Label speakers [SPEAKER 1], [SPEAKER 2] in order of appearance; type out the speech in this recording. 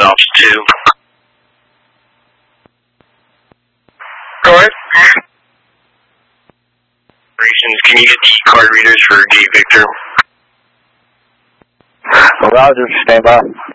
[SPEAKER 1] Ops 2.
[SPEAKER 2] Go ahead.
[SPEAKER 1] Operations, can you get the card readers for G Victor?
[SPEAKER 3] Roger, stand by.